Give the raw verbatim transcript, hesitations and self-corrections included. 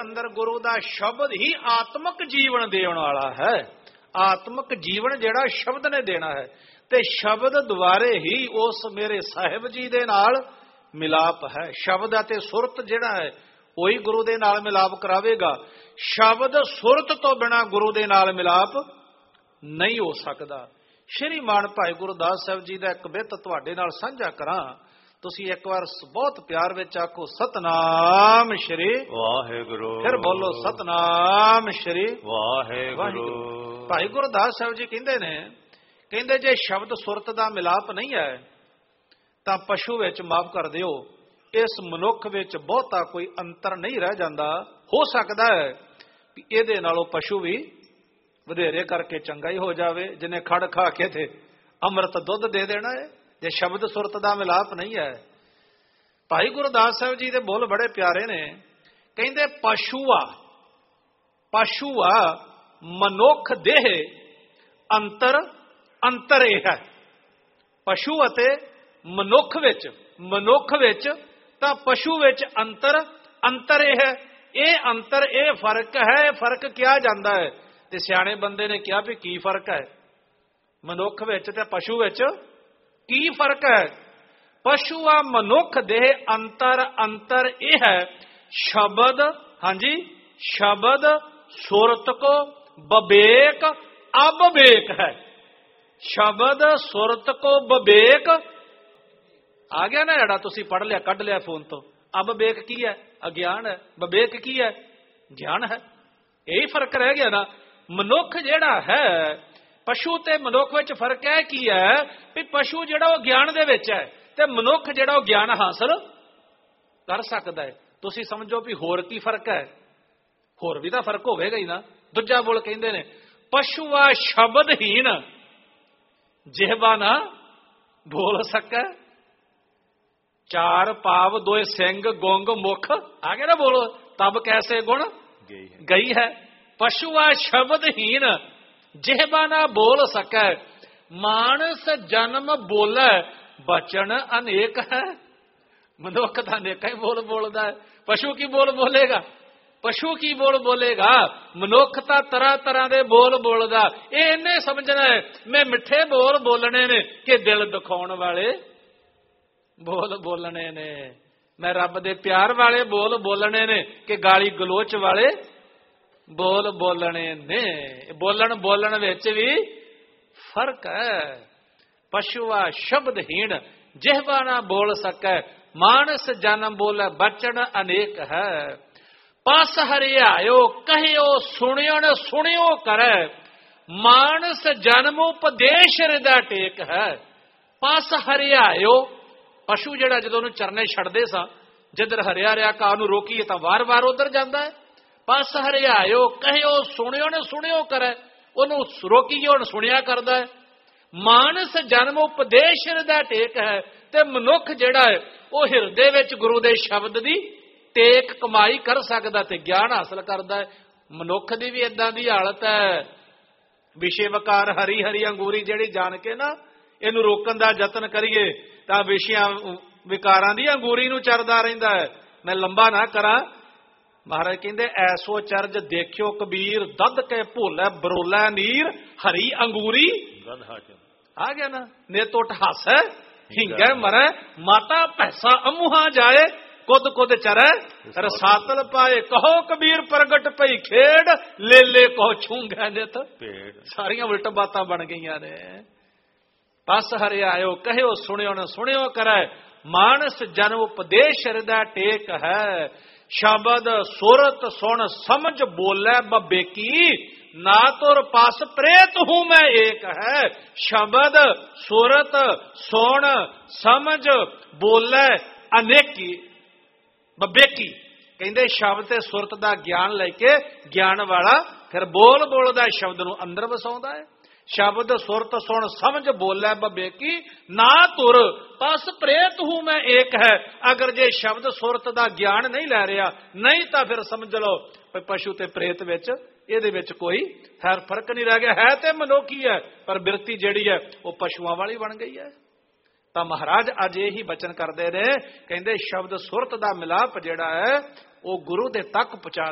अंदर गुरु दा शब्द ही आत्मक जीवन देने वाला है। आत्मक जीवन जिहड़ा शब्द ने देना है, ते शब्द द्वारे ही उस मेरे साहिब जी दे नाल मिलाप है। शब्द अते सुरत जिहड़ा है वही गुरु दे नाल मिलाप करावेगा। शब्द सुरत तो बिना गुरु दे नाल मिलाप नहीं हो सकता। श्रीमान भाई गुरदास साहब जी का एक बित तुहाडे नाल साझा करां। तुसी एक बार बहुत प्यार विच आखो सतनाम श्री वाहिगुरु। फिर बोलो सतनाम श्री वाहिगुरु। भाई गुरदास साहब जी कहंदे ने, कहंदे जे शब्द सुरत दा मिलाप नहीं है तां पशु विच माफ कर दिओ, इस मनुख विच बहुता कोई अंतर नहीं रह जांदा। हो सकदा है कि इहदे नालों पशु भी वधेरे करके चंगा ही हो जावे, जिन्हें खड़ खा के थे अमृत दुध दे देना है, जे शब्द सुरत दा मिलाप नहीं है। भाई गुरदास साहब जी दे बोल बड़े प्यारे ने, कहंदे पशुआ पशुआ मनुख देह अंतर अंतर यह है। पशु अते मनुख विच मनुख विच तां पशु विच अंतर अंतर यह है। ये अंतर ये फर्क है, फर्क किया जाता है। ते सियाणे बंदे ने कहा भी की फर्क है मनुख विच ते पशु विच, की फर्क है? पशुआ मनुख देह अंतर अंतर यह है, शब्द हाँ जी शब्द सुरत को बबेक अबेक है। शब्द सुरत को बबेक आ गया ना, जड़ा तुसी पढ़ लिया कढ़ लिया फोन तो। अबेक की है? अज्ञान है। बबेक की है? ज्ञान है। यही फर्क रह गया ना। मनुख जेड़ा है पशु ते मनुख विच फर्क है की है भी पशु जेड़ा वो ज्ञान दे विच है ते मनुख जेड़ा वो ज्ञान हासिल कर सकता है। तुसी समझो भी होर की फर्क है? होर भी तां फर्क होवेगा ही ना। दूजा बोल कहंदे ने पशुआ शब्दहीन जिहबा ना बोल सकै, चार पाव दो सिंग गुंग मुख आ गया ना बोलो, तब कैसे गुण गई है। पशुआ शब्दहीन जिहबा ना बोल सकै, मानस जन्म बोले बचन अनेक है। मनुख तो अनेक ही बोल बोलता है, पशु की बोल बोलेगा? पशु की बोल बोलेगा? मनुख तो तरह तरह के बोल बोलदा। ये इन्हें समझना है मैं मिठे बोल बोलने ने कि दिल दुखाउण वाले बोल बोलने ने, मैं रब दे प्यार वाले बोल बोलने ने कि गाली गलोच वाले बोल बोलने ने। बोलन बोलन विच भी फर्क है। पशुआ शब्दहीन जिहबा ना बोल सकै, मानस जन्म बोले बचन अनेक है। पस हरियायो कहियो सुनियो न सुनियो करे, मानस जन्म उपदेश हृदय टेक है। पस हरियायो पशु जेड़ा जदों चरने छड़दे सा, जिधर हरिया रिया घाह नूं रोकीए तां वार वार उधर जांदा है। पस हरियायो कहियो सुनियो न सुनियो करे, ओनू रोकीए हुण सुनिया करदा है। मानस जन्म उपदेश हृदय टेक है, ते मनुख जेड़ा है वह हिरदे विच गुरु दे शब्द दी टेक कमाई कर सकदा ते ज्ञान हासिल करदा है। मनुख दी भी इदां दी हालत है। विषय वकार हरी हरी अंगूरी जेड़ी जान के ना इनू रोकण दा यतन करिए तां विषयां विकारां दी अंगूरी नू चरदा रहिंदा है। मैं लंबा ना करां, महाराज कहंदे ऐसो चरज देखियो कबीर, दद के भोले बरोला नीर हरी अंगूरी आ गया ना। ने टुट हासे हिंगे मरे, माता पैसा अमुहा जाए, कुद कुद चरे रसातल पाए। कहो कबीर प्रगट पई खेड़, ले ले कहो छूंगे नित पेड़। सारियां उल्ट बातां बन गईयां ने। पस हरियायो कहो सुनियो न सुनियो करे, मानस जन्म उपदेश हृदय टेक है। शब्द सुरत सुन समझ बोले बबेकी, ना तुर पास प्रेत हूं मैं एक है। शब्द सुरत सुन समझ बोले अनेकी बबेकी। कहंदे शब्द ते सुरत दा ज्ञान लेके ज्ञान वाला फिर बोल बोलदा शब्द नूं अंदर वसाउंदा है। शब्द सुरत सुन समझ बोले बबेकी, ना तुर पस प्रेत हूं मैं एक है। अगर जे शब्द सुरत दा ज्ञान नहीं लै रहा, नहीं तो फिर समझ लो पशु ते प्रेत विच इहदे विच कोई खैर फर्क नहीं रह गया। है ते मनुखी है पर बिरती जिहड़ी है वह पशुआं वाली बन गई है। तो महाराज अज यही बचन करते ने, कहते शब्द सुरत दा मिलाप जिहड़ा है वह गुरु दे तक पहुंचा